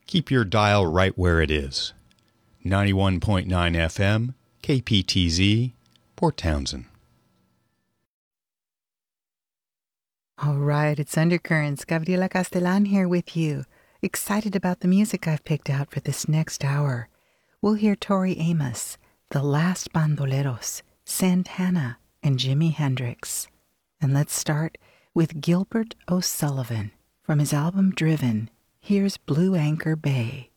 Keep your dial right where it is. 91.9 FM, KPTZ, Port Townsend. All right, it's Undercurrents. Gabriela Castellan here with you. Excited about the music I've picked out for this next hour. We'll hear Tori Amos, The Last Bandoleros, Santana, and Jimi Hendrix. And let's start with Gilbert O'Sullivan. From his album Driven, here's Blue Anchor Bay.